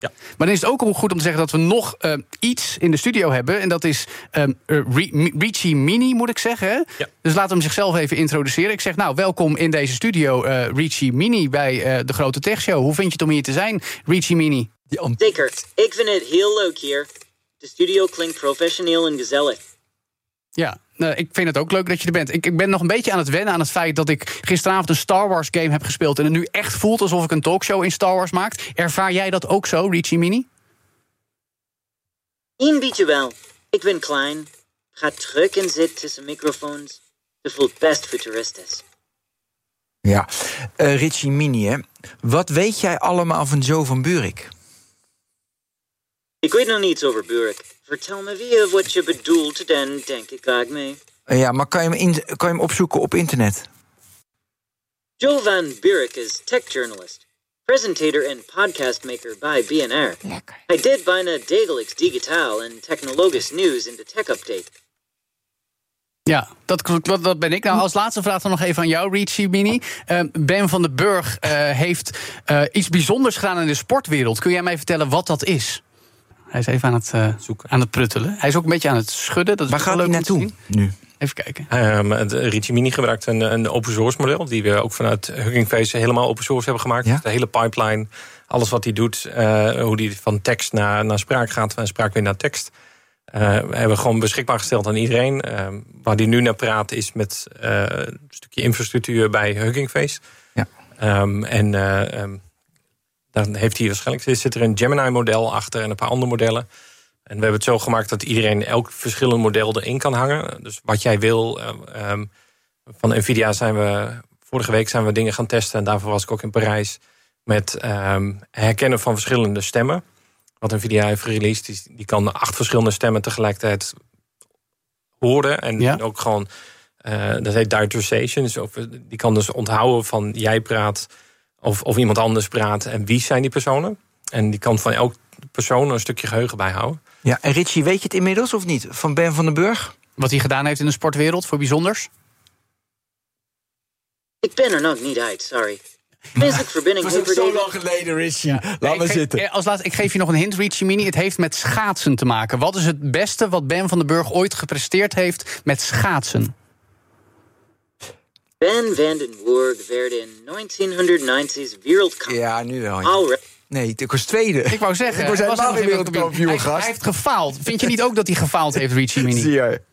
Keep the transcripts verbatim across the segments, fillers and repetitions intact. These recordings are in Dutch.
Ja. Maar dan is het ook goed om te zeggen dat we nog uh, iets in de studio hebben. En dat is um, uh, Richie Mini, moet ik zeggen. Hè? Ja. Dus laten we hem zichzelf even introduceren. Ik zeg, nou, welkom in deze studio, uh, Richie Mini, bij uh, de Grote Tech Show. Hoe vind je het om hier te zijn, Richie Mini? Zeker, ik vind het heel leuk hier. De studio klinkt professioneel en gezellig. Ja, nou, ik vind het ook leuk dat je er bent. Ik, ik ben nog een beetje aan het wennen aan het feit dat ik gisteravond een Star Wars game heb gespeeld en het nu echt voelt alsof ik een talkshow in Star Wars maak. Ervaar jij dat ook zo, Richie Mini? Een beetje wel. Ik ben klein, ga terug en zit tussen microfoons. Het voelt best futuristisch. Ja, uh, Richie Mini, hè. Wat weet jij allemaal van Joe van Buurik? Ik weet nog niets over Buurik. Vertel me weer wat je bedoelt, dan denk ik graag mee. Uh, ja, maar kan je, hem in, kan je hem opzoeken op internet? Joe van Buurik is tech-journalist, presentator en podcastmaker bij B N R. Lekker. Hij deed bijna dagelijks digitaal en technologisch nieuws in de tech-update. Ja, dat, dat, dat ben ik. Nou, als laatste vraag dan nog even aan jou, Richie Mini. Uh, Ben van den Burg uh, heeft uh, iets bijzonders gedaan in de sportwereld. Kun jij mij vertellen wat dat is? Hij is even aan het, uh, Zoeken. aan het pruttelen. Hij is ook een beetje aan het schudden. Dat is Waar gaat hij naartoe nu? Even kijken. Um, Richie Mini gebruikt een, een open source model, die we ook vanuit Hugging Face helemaal open source hebben gemaakt. Ja? De hele pipeline, alles wat hij doet, uh, hoe die van tekst naar, naar spraak gaat, van spraak weer naar tekst. Uh, hebben we gewoon beschikbaar gesteld aan iedereen. Uh, waar die nu naar praat is met uh, een stukje infrastructuur bij Hugging Face. Ja. Um, en uh, um, dan heeft hij waarschijnlijk, zit er een Gemini-model achter en een paar andere modellen. En we hebben het zo gemaakt dat iedereen elk verschillend model erin kan hangen. Dus wat jij wil. Uh, um, van Nvidia zijn we, vorige week zijn we dingen gaan testen. En daarvoor was ik ook in Parijs. Met um, herkennen van verschillende stemmen. Wat Nvidia heeft gereleased, die, die kan acht verschillende stemmen tegelijkertijd horen. En Ja. ook gewoon, uh, dat heet diarization. Dus ook, die kan dus onthouden van jij praat of, of iemand anders praat. En wie zijn die personen? En die kan van elk persoon een stukje geheugen bijhouden. Ja, en Richie, weet je het inmiddels of niet? Van Ben van den Burg? Wat hij gedaan heeft in de sportwereld voor bijzonders? Ik ben er nog niet uit, sorry. Basic verbinding hyperdating. geleden, Richie. Ja. Nee, ik geef, Als laatste, ik geef je nog een hint, Richie Mini. Het heeft met schaatsen te maken. Wat is het beste wat Ben van den Burg ooit gepresteerd heeft met schaatsen? Ben van den Burg werd in negentienhonderdnegentig wereldkampioen. Ja, nu wel. Ja. Alright. Nee, ik was tweede. Ik wou zeggen, Ik was hij helemaal nog geen geen wereldkampioen, hij, gast. hij heeft gefaald. Vind je niet ook dat hij gefaald heeft, Richie Mini? Zie je.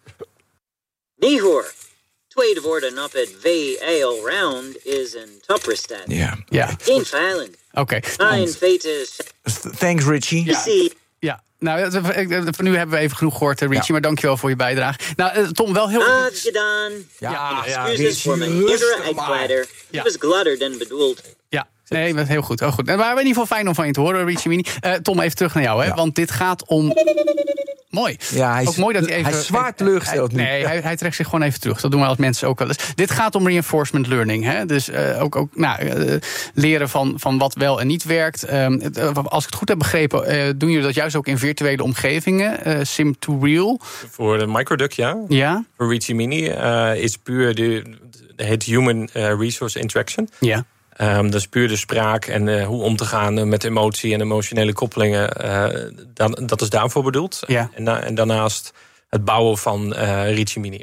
Nee hoor. Tweede worden op het W A Allround is een topprestatie. Ja. Ja, Geen feilen. oké. Mijn feiten Thanks, Richie. is... zie. Ja, nou, voor nu hebben we even genoeg gehoord, Richie. Ja. Maar dankjewel voor je bijdrage. Nou, Tom, wel heel... Afgedaan. Ja, ja, Excuses voor mijn eerdere rustig uitkwijder. Ja. Het was gladder dan bedoeld. Ja, nee, dat is heel goed. Heel goed. En maar in ieder geval fijn om van je te horen, Richie Mini. Uh, Tom, even terug naar jou, hè? Ja. Want dit gaat om... Mooi. Ja, hij is, ook mooi dat hij even... hij is zwaar teleurgesteld hij, nu. Nee, hij, hij trekt zich gewoon even terug. Dat doen we als mensen ook wel eens. Dit gaat om reinforcement learning. Hè? Dus uh, ook, ook nou, uh, leren van, van wat wel en niet werkt. Um, uh, als ik het goed heb begrepen, uh, doen jullie dat juist ook in virtuele omgevingen. Uh, Sim to Real. Voor de Microduct, ja. Ja. Voor Richie Mini uh, is puur de, de heet Human uh, Resource Interaction. Ja. Um, dat is puur de spraak en uh, hoe om te gaan met emotie en emotionele koppelingen. Uh, dan, dat is daarvoor bedoeld. Ja. En, na, en daarnaast het bouwen van uh, Richie Mini.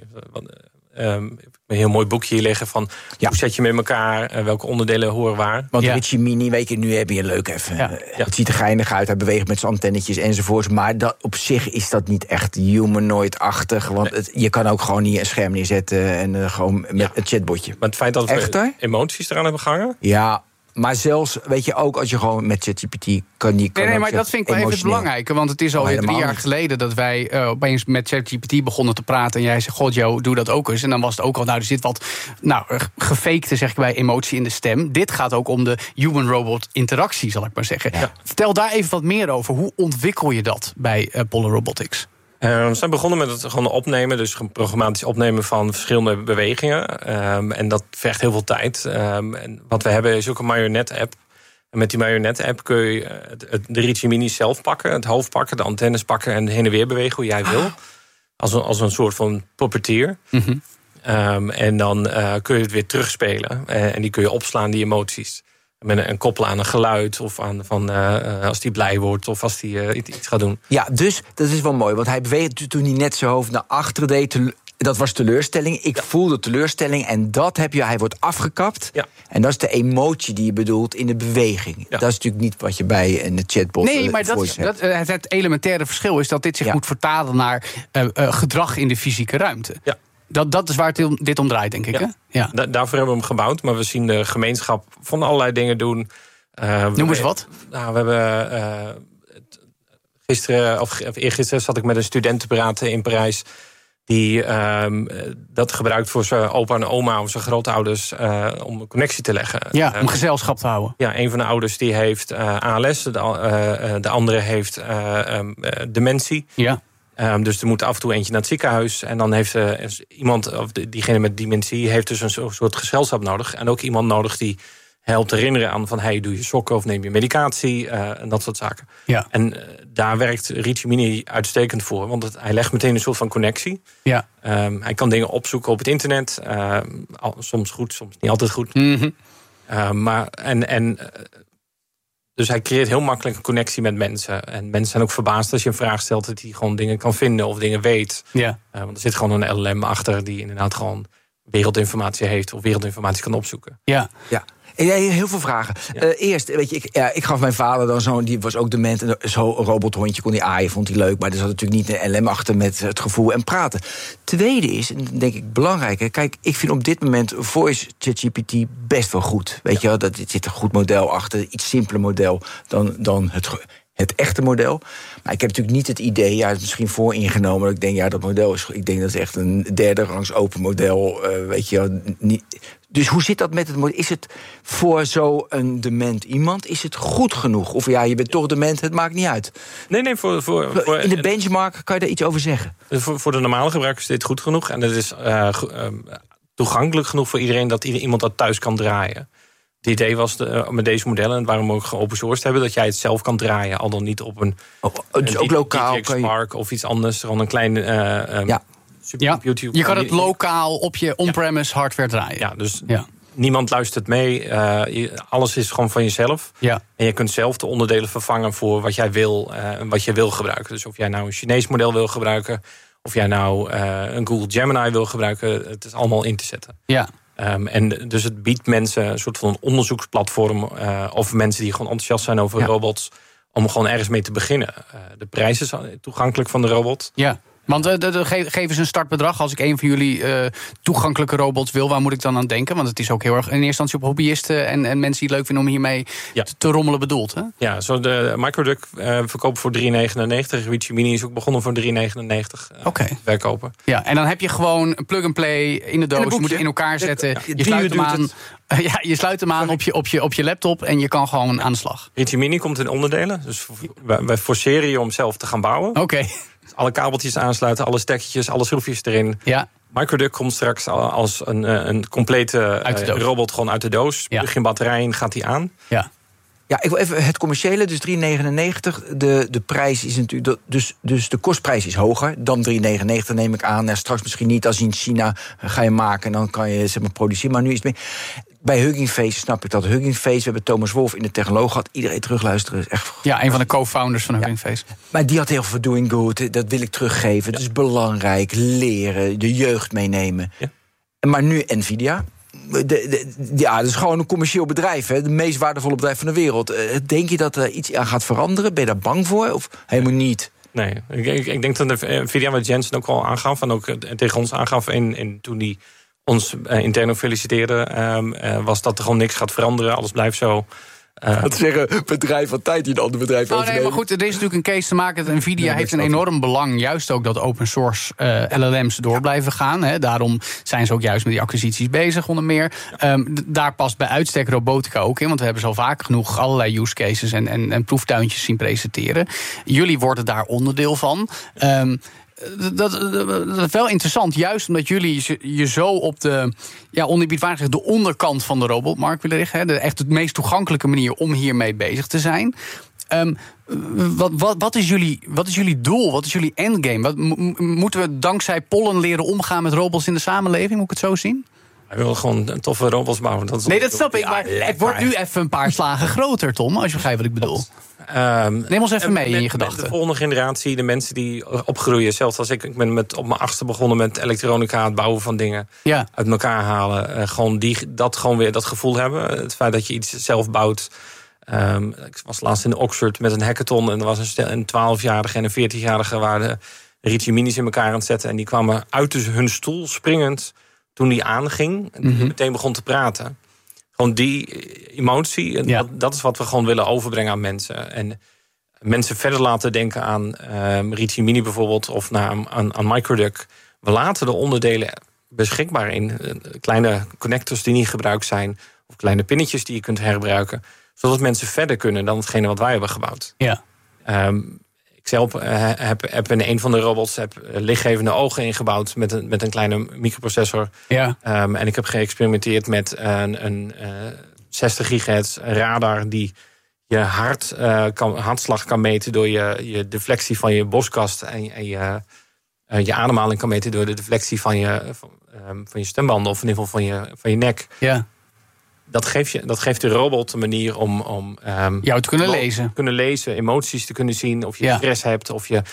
Um, ik heb een heel mooi boekje hier liggen van Ja. hoe zet je met elkaar, uh, welke onderdelen horen waar. Want Ja. Richie Mini, weet je, nu heb je leuk even. Ja. Uh, Ja. Het ziet er geinig uit, hij beweegt met zijn antennetjes enzovoorts. Maar dat, op zich is dat niet echt humanoid-achtig. Want het, je kan ook gewoon hier een scherm neerzetten en uh, gewoon met Ja. het chatbotje. Maar het feit dat Echt, hè? we emoties eraan hebben gehangen. Ja, maar zelfs, weet je, ook als je gewoon met ChatGPT kan die. Nee, nee, maar dat vind ik wel even het belangrijke. Want het is alweer Oh, drie helemaal jaar niet. geleden dat wij uh, opeens met ChatGPT begonnen te praten. En jij zei, god Joe, doe dat ook eens. En dan was het ook al, nou, er zit wat nou, gefakte, zeg ik bij, emotie in de stem. Dit gaat ook om de human-robot interactie, zal ik maar zeggen. Ja. Vertel daar even wat meer over. Hoe ontwikkel je dat bij uh, Apollo Robotics? Uh, we zijn begonnen met het gewoon opnemen, dus programmatisch opnemen van verschillende bewegingen. Um, en dat vergt heel veel tijd. Um, en wat we hebben is ook een marionet-app. En met die marionet-app kun je het, het, de Richie Mini zelf pakken, het hoofd pakken, de antennes pakken en heen en weer bewegen hoe jij wil. Ah. Als, een, als een soort van puppeteer. Mm-hmm. Um, en dan uh, kun je het weer terugspelen. Uh, en die kun je opslaan, die emoties. Met een, een koppelen aan een geluid of aan van uh, als hij blij wordt of als hij uh, iets gaat doen. Ja, dus dat is wel mooi, want hij beweegt toen hij net zijn hoofd naar achteren deed. Te, dat was teleurstelling. Ik ja. voelde teleurstelling en dat heb je. Hij wordt afgekapt. Ja. En dat is de emotie die je bedoelt in de beweging. Ja. Dat is natuurlijk niet wat je bij een chatbot. Nee, maar dat is, dat, het, het elementaire verschil is dat dit zich ja. moet vertalen naar uh, uh, gedrag in de fysieke ruimte. Ja. Dat, dat is waar het dit om draait, denk ik. Ja. Hè? Ja. Da- daarvoor hebben we hem gebouwd. Maar we zien de gemeenschap van allerlei dingen doen. Uh, Noem eens wat. Nou, we hebben uh, gisteren, of eergisteren zat ik met een student te praten in Parijs. Die uh, dat gebruikt voor zijn opa en oma of zijn grootouders uh, om een connectie te leggen. Ja, om gezelschap te houden. Ja, een van de ouders die heeft uh, A L S, de, uh, de andere heeft uh, um, uh, dementie. Ja. Um, dus er moet af en toe eentje naar het ziekenhuis. En dan heeft uh, iemand, of diegene met dementie, heeft dus een soort gezelschap nodig. En ook iemand nodig die helpt herinneren aan van, hey, doe je sokken of neem je medicatie uh, en dat soort zaken. Ja. En uh, daar werkt Reachie Mini uitstekend voor, want het, hij legt meteen een soort van connectie. Ja. Um, hij kan dingen opzoeken op het internet, uh, soms goed, soms niet altijd goed. Mm-hmm. Uh, maar en en uh, dus hij creëert heel makkelijk een connectie met mensen. En mensen zijn ook verbaasd als je een vraag stelt dat hij gewoon dingen kan vinden of dingen weet. Ja. Uh, want er zit gewoon een L L M achter die inderdaad gewoon wereldinformatie heeft of wereldinformatie kan opzoeken. Ja, ja. Ja, heel veel vragen. Ja. Uh, eerst, weet je, ik, ja, ik gaf mijn vader dan zo'n, die was ook dement, zo'n robothondje, kon hij aaien, vond hij leuk, maar er zat natuurlijk niet een L M achter met het gevoel en praten. Tweede is, en denk ik belangrijker, kijk, ik vind op dit moment Voice ChatGPT best wel goed. Weet ja. je wel, dat er zit een goed model achter, iets simpeler model dan, dan het, het echte model. Maar ik heb natuurlijk niet het idee, ja, het is misschien vooringenomen, dat ik denk, ja, dat model is, ik denk dat is echt een derde rangs open model, uh, weet je wel, niet. Dus hoe zit dat met het model? Is het voor zo'n dement iemand, is het goed genoeg? Of ja, je bent toch dement, het maakt niet uit. Nee, nee, voor... voor, voor in de benchmark kan je daar iets over zeggen? Voor, voor de normale gebruikers is dit goed genoeg. En het is uh, uh, toegankelijk genoeg voor iedereen dat iemand dat thuis kan draaien. Het idee was de, uh, met deze modellen, en waarom we ook geopen sourced hebben, dat jij het zelf kan draaien, al dan niet op een, oh, dus een ook lokaal kan je... Spark of iets anders, gewoon een klein uh, um, ja. Ja, je kan het lokaal op je on-premise ja. hardware draaien. Ja, dus ja. niemand luistert mee. Uh, je, alles is gewoon van jezelf. Ja. En je kunt zelf de onderdelen vervangen voor wat jij wil en uh, wat je wil gebruiken. Dus of jij nou een Chinees model wil gebruiken, of jij nou uh, een Google Gemini wil gebruiken, het is allemaal in te zetten. Ja. Um, en dus het biedt mensen een soort van onderzoeksplatform, uh, of mensen die gewoon enthousiast zijn over ja. robots, om gewoon ergens mee te beginnen. Uh, de prijs is toegankelijk van de robot. Ja. Want uh, de, de, geef, geef eens een startbedrag. Als ik een van jullie uh, toegankelijke robots wil, waar moet ik dan aan denken? Want het is ook heel erg in eerste instantie op hobbyisten en, en mensen die het leuk vinden om hiermee ja. te, te rommelen bedoeld. Hè? Ja, zo de Microduck uh, verkopen voor drie negenennegentig. Reachie Mini is ook begonnen voor drie negenennegentig. Uh, Oké. Verkopen. Ja, en dan heb je gewoon een plug-and-play in de doos. Je moet het in elkaar zetten. Ja, je, sluit hem aan, uh, ja, je sluit hem aan op je, op, je, op je laptop en je kan gewoon aan de slag. Reachie Mini komt in onderdelen. Dus wij, wij forceren je om zelf te gaan bouwen. Oké. Okay. Alle kabeltjes aansluiten, alle stekjes, alle schroefjes erin. Ja. Microduck komt straks als een, een complete robot gewoon uit de doos. Ja. Begin batterij in, gaat die aan. Ja. Ja, ik wil even het commerciële, dus drie negenennegentig. De, de prijs is natuurlijk, dus, dus de kostprijs is hoger dan drie negenennegentig, neem ik aan. Ja, straks misschien niet, als je in China ga je maken, dan kan je zeg maar produceren. Maar nu is het meer. Bij Hugging Face snap ik dat. Hugging Face, we hebben Thomas Wolf in de Technoloog gehad. Iedereen terugluisteren is echt. Ja, een van de co-founders van Hugging ja. Face. Maar die had heel veel doing good. Dat wil ik teruggeven. Ja. Dat is belangrijk. Leren, de jeugd meenemen. Ja. Maar nu Nvidia. De, de, ja, dat is gewoon een commercieel bedrijf. Het meest waardevolle bedrijf van de wereld. Denk je dat er iets aan gaat veranderen? Ben je daar bang voor? Of helemaal niet? Nee, ik, ik, ik denk dat de Nvidia met Jensen ook al aangaf. En ook tegen ons aangaf in, in, toen die ons uh, intern feliciteerde, um, uh, was dat er gewoon niks gaat veranderen. Alles blijft zo. Uh, dat zeggen bedrijf van tijd die een ander bedrijf oh, nee, maar goed, er is natuurlijk een case te maken. Dat Nvidia nee, heeft een enorm belang, juist ook dat open source uh, L L M's door blijven gaan. Hè. Daarom zijn ze ook juist met die acquisities bezig, onder meer. Um, d- daar past bij uitstek robotica ook in, want we hebben zo vaak genoeg allerlei use cases en, en, en proeftuintjes zien presenteren. Jullie worden daar onderdeel van. Um, Dat, dat, dat is wel interessant, juist omdat jullie je zo op de, ja, oneerbiedwaardig de onderkant van de robotmarkt willen richten. De echt de meest toegankelijke manier om hiermee bezig te zijn. Um, wat, wat, wat, is jullie, wat is jullie doel? Wat is jullie endgame? Wat, m- moeten we dankzij pollen leren omgaan met robots in de samenleving? Moet ik het zo zien? Hij wil gewoon een toffe robots bouwen. Dat is nee, dat snap ik. Ja, Maar lekker. het wordt nu even een paar slagen groter, Tom. Als je begrijpt wat ik bedoel. Um, Neem ons even mee met, in je gedachten. De volgende generatie, de mensen die opgroeien. Zelfs als ik, ik ben met, op mijn achtste begonnen met elektronica, het bouwen van dingen. Ja. Uit elkaar halen. Uh, gewoon die, dat gewoon weer dat gevoel hebben. Het feit dat je iets zelf bouwt. Um, ik was laatst in Oxford met een hackathon. En er was een, stel, een twaalfjarige en een veertienjarige waren Ritchie Minis in elkaar aan het zetten. En die kwamen uit hun stoel springend toen die aanging. En Mm-hmm. meteen begon te praten. Gewoon die emotie, Ja. dat, dat is wat we gewoon willen overbrengen aan mensen. En mensen verder laten denken aan uh, Ritchie Mini bijvoorbeeld, of naar, aan, aan Microduct. We laten de onderdelen beschikbaar in. Uh, kleine connectors die niet gebruikt zijn, of kleine pinnetjes die je kunt herbruiken. Zodat mensen verder kunnen dan hetgene wat wij hebben gebouwd. Ja. Um, ik zelf uh, heb, heb in een van de robots heb lichtgevende ogen ingebouwd met een, met een kleine microprocessor. Ja. Um, en ik heb geëxperimenteerd met een, een uh, zestig gigahertz radar die je hart, uh, kan, hartslag kan meten door je, je deflectie van je borstkast. En, en je, uh, je ademhaling kan meten door de deflectie van je, van, um, van je stembanden of in ieder geval van je, van je nek. Ja. Dat geeft, je, dat geeft de robot een manier om, om um, jou te kunnen te lezen. kunnen lezen, emoties te kunnen zien. Of je Ja. stress hebt, of je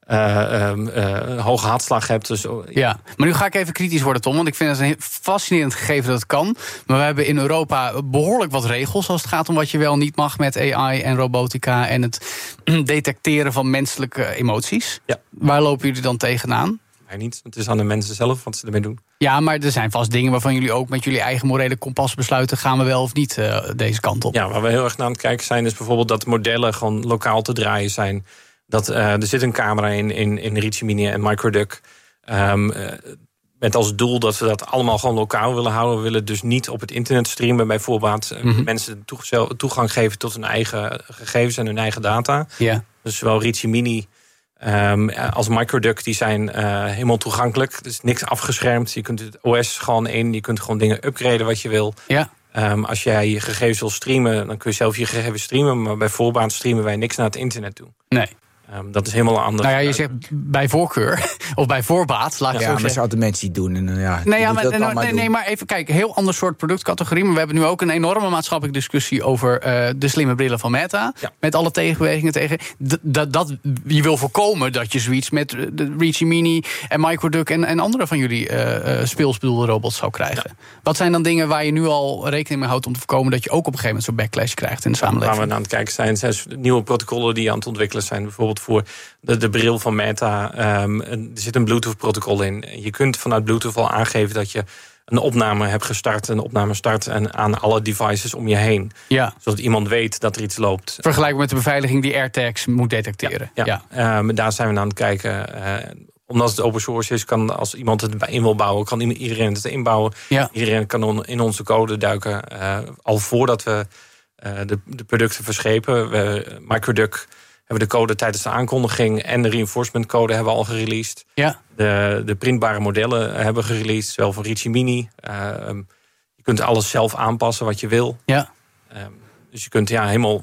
uh, um, uh, hoge hartslag hebt. Dus, Ja, maar nu ga ik even kritisch worden, Tom. Want ik vind het een heel fascinerend gegeven dat het kan. Maar we hebben in Europa behoorlijk wat regels als het gaat om wat je wel niet mag met A I en robotica en het detecteren van menselijke emoties. Ja. Waar lopen jullie dan tegenaan? Mij niet. Het is aan de mensen zelf wat ze ermee doen. Ja, maar er zijn vast dingen waarvan jullie ook met jullie eigen morele kompas besluiten, gaan we wel of niet uh, deze kant op. Ja, waar we heel erg naar aan het kijken zijn, is bijvoorbeeld dat modellen gewoon lokaal te draaien zijn. Dat uh, er zit een camera in, in, in Ritchie Mini en Microduct. Um, uh, met als doel dat we dat allemaal gewoon lokaal willen houden. We willen dus niet op het internet streamen bij voorbaat. Uh, Mm-hmm. mensen toeg- toegang geven tot hun eigen gegevens en hun eigen data. Ja. Dus zowel Ritchie Mini Um, als Microduct, die zijn uh, helemaal toegankelijk. Dus niks afgeschermd. Je kunt het O S gewoon in. Je kunt gewoon dingen upgraden wat je wil. Ja. Um, als jij je gegevens wil streamen, dan kun je zelf je gegevens streamen. Maar bij voorbaat streamen wij niks naar het internet toe. Nee. Um, dat is helemaal anders. Nou ja, je zegt bij voorkeur of bij voorbaat, laat ik Ja, zo maar zeggen. zouden mensen die doen. En, uh, ja, Nee, ja, die maar, dat nee, dan maar nee, doen. nee, maar even kijken. Heel ander soort productcategorie. Maar we hebben nu ook een enorme maatschappelijke discussie over uh, de slimme brillen van Meta. Ja. Met Met alle tegenbewegingen tegen. D- dat, dat, je wil voorkomen dat je zoiets met de Ritchie Mini en Microduct en, en andere van jullie uh, uh, speelsbedoelde robots zou krijgen. Ja. Wat zijn dan dingen waar je nu al rekening mee houdt om te voorkomen dat je ook op een gegeven moment zo'n backlash krijgt in de samenleving? Waar we aan het kijken zijn, zijn nieuwe protocollen die aan het ontwikkelen zijn. Bijvoorbeeld voor de, de bril van Meta. Um, er zit een Bluetooth-protocol in. Je kunt vanuit Bluetooth al aangeven dat je een opname hebt gestart, een opname start en aan alle devices om je heen. Ja. Zodat iemand weet dat er iets loopt. Vergelijkbaar met de beveiliging die AirTags moet detecteren. Ja, ja. ja. Um, daar zijn we aan het kijken. Uh, omdat het open source is, kan als iemand het in wil bouwen, kan iedereen het inbouwen. Ja. Iedereen kan in onze code duiken. Uh, al voordat we uh, de, de producten verschepen. We, Microduct hebben de code tijdens de aankondiging en de reinforcement code hebben we al gereleased. Ja. De, de printbare modellen hebben we gereleased, zowel van Ritchie Mini. Uh, um, je kunt alles zelf aanpassen wat je wil. Ja. Um, dus je kunt ja helemaal.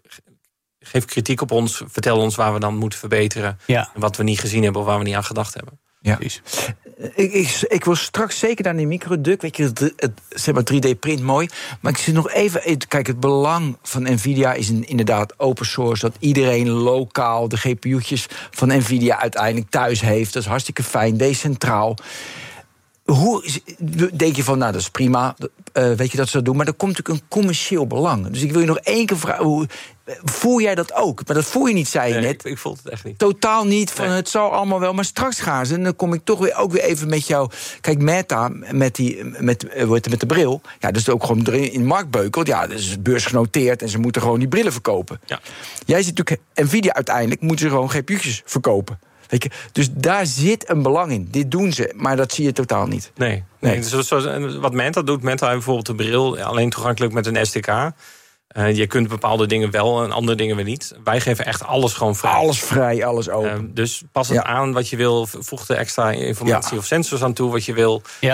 Geef kritiek op ons, vertel ons waar we dan moeten verbeteren. Ja. En wat we niet gezien hebben of waar we niet aan gedacht hebben. Ja. Ik, ik, ik wil straks zeker naar die Microduct. Weet je, het, het, zeg maar drie D-print mooi. Maar ik zit nog even. Kijk, het belang van Nvidia is in, inderdaad open source. Dat iedereen lokaal de G P U'tjes van Nvidia uiteindelijk thuis heeft. Dat is hartstikke fijn, decentraal. Hoe denk je van, nou, dat is prima, uh, weet je dat ze dat doen. Maar er komt natuurlijk een commercieel belang. Dus ik wil je nog één keer vragen, hoe, voel jij dat ook? Maar dat voel je niet, zei je nee, net. Ik, ik voel het echt niet. Totaal niet, van nee. Het zal allemaal wel. Maar straks gaan ze, en dan kom ik toch weer, ook weer even met jou. Kijk, Meta, met, die, met, met de bril. Ja, dat is ook gewoon in marktbeukel. Ja, dat is beursgenoteerd en ze moeten gewoon die brillen verkopen. Ja. Jij ziet natuurlijk, Nvidia uiteindelijk moeten ze gewoon G P U'tjes verkopen. Weet je? Dus daar zit een belang in. Dit doen ze, maar dat zie je totaal niet. Nee. nee. nee. Dus zoals, wat Meta doet, Meta heeft bijvoorbeeld de bril alleen toegankelijk met een S D K. Uh, je kunt bepaalde dingen wel en andere dingen weer niet. Wij geven echt alles gewoon vrij. Alles vrij, alles open. Uh, dus pas het ja. aan wat je wil. Voeg er extra informatie ja. of sensors aan toe wat je wil. Ja.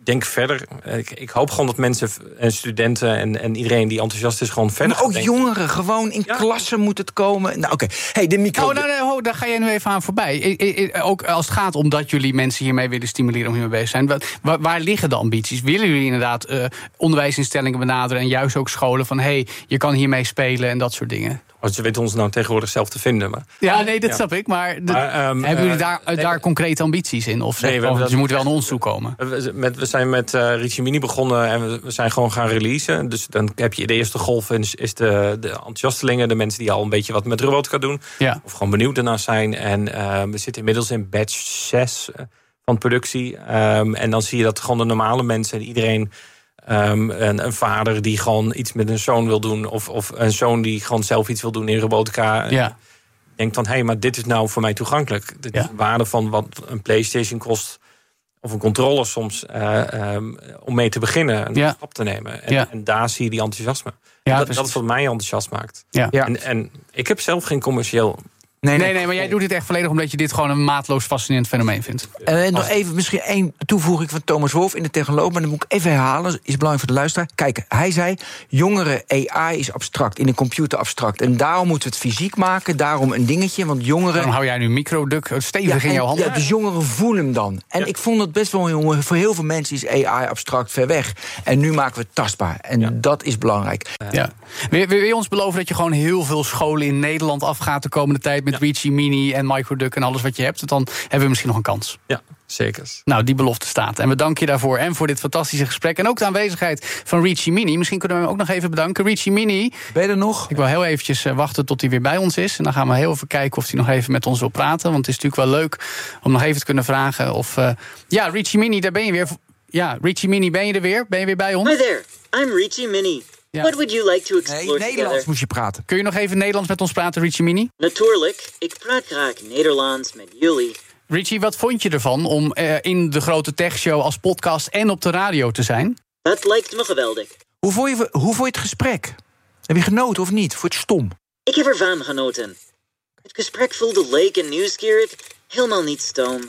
denk verder. Ik, ik hoop gewoon dat mensen en studenten en, en iedereen die enthousiast is gewoon verder. Maar ook denken. jongeren, gewoon in ja. klassen moet het komen. Nou, oké. Okay. Hey, de micro. Oh, nou, nou, oh, daar ga jij nu even aan voorbij. I, I, I, ook als het gaat om dat jullie mensen hiermee willen stimuleren om hiermee bezig te zijn. Waar, waar liggen de ambities? Willen jullie inderdaad uh, onderwijsinstellingen benaderen en juist ook scholen van hey, je kan hiermee spelen en dat soort dingen? Oh, ze weten ons nou tegenwoordig zelf te vinden. Maar... Ja, nee, dat ja. snap ik. Maar, de, maar um, hebben jullie daar, uh, daar nee, concrete ambities in? Of nee, zeg, dat, je moet wel naar ons toe komen? We, met, we zijn met uh, Reachie Mini begonnen en we, we zijn gewoon gaan releasen. Dus dan heb je de eerste golf is, is de, de enthousiastelingen, de mensen die al een beetje wat met robotica doen. Ja. Of gewoon benieuwd ernaar zijn. En uh, we zitten inmiddels in batch zes van productie. Um, en dan zie je dat gewoon de normale mensen, iedereen... Um, een, een vader die gewoon iets met een zoon wil doen. Of, of een zoon die gewoon zelf iets wil doen in robotica. Ja. Denkt van, hé, hey, maar dit is nou voor mij toegankelijk. Dit ja. is de waarde van wat een PlayStation kost. Of een controller soms. Uh, um, om mee te beginnen. En ja. een stap te nemen. En, ja. en daar zie je die enthousiasme. Ja, dat, dat is wat mij enthousiast maakt. Ja. Ja. En, en ik heb zelf geen commercieel... Nee, nee, nee, maar jij doet dit echt volledig omdat je dit gewoon een maatloos fascinerend fenomeen vindt. Uh, nog even misschien één toevoeging van Thomas Wolff in de Technoloog, maar dat moet ik even herhalen, is belangrijk voor de luisteraar. Kijk, hij zei, jongeren A I is abstract, in een computer abstract. En daarom moeten we het fysiek maken, daarom een dingetje, want jongeren... Dan hou jij nu microduk stevig ja, in jouw handen. Ja, dus jongeren voelen hem dan. En ja. ik vond het best wel, jongen, voor heel veel mensen is A I abstract ver weg. En nu maken we het tastbaar. En ja. dat is belangrijk. Ja. Wil, wil je ons beloven dat je gewoon heel veel scholen in Nederland afgaat de komende tijd met ja. Reachie Mini en Microduck en alles wat je hebt? Dan hebben we misschien nog een kans. Ja, zeker. Nou, die belofte staat. En we danken je daarvoor en voor dit fantastische gesprek. En ook de aanwezigheid van Reachie Mini. Misschien kunnen we hem ook nog even bedanken. Reachie Mini. Ben je er nog? Ik wil heel eventjes wachten tot hij weer bij ons is. En dan gaan we heel even kijken of hij nog even met ons wil praten. Want het is natuurlijk wel leuk om nog even te kunnen vragen of... Uh, ja, Reachie Mini, daar ben je weer. Ja, Reachie Mini, ben je er weer? Ben je weer bij ons? Hi there, I'm Reachie Mini. Ja. What would you like to explore nee, Nederlands together? Moet je praten. Kun je nog even Nederlands met ons praten, Reachie Mini? Natuurlijk, ik praat graag Nederlands met jullie. Richie, wat vond je ervan om uh, in de grote techshow als podcast en op de radio te zijn? Dat lijkt me geweldig. Hoe vond je, hoe vond je het gesprek? Heb je genoten of niet? Vond je het stom? Ik heb ervan genoten. Het gesprek voelde leuk en nieuwsgierig, helemaal niet stom.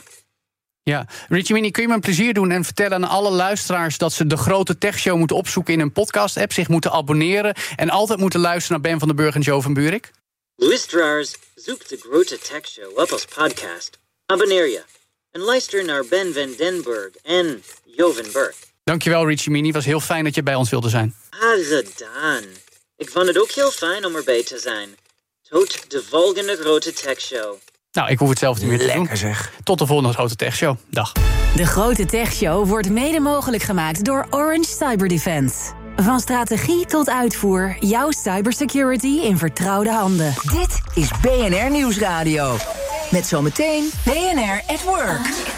Ja, Reachie Mini, kun je me een plezier doen en vertellen aan alle luisteraars dat ze de grote techshow moeten opzoeken in een podcast-app, zich moeten abonneren en altijd moeten luisteren naar Ben van den Burg en Jo van Buurik? Luisteraars, zoek de grote techshow op als podcast. Abonneer je en luister naar Ben van den Burg en Jo van Burg. Dankjewel, Reachie Mini. Het was heel fijn dat je bij ons wilde zijn. Ah, gedaan. Ik vond het ook heel fijn om erbij te zijn. Tot de volgende grote techshow. Nou, ik hoef het zelf niet meer te Lekker, doen. Zeg. Tot de volgende grote techshow. Dag. De grote techshow wordt mede mogelijk gemaakt door Orange Cyber Defense. Van strategie tot uitvoer, jouw cybersecurity in vertrouwde handen. Dit is B N R Nieuwsradio. Met zometeen B N R at Work.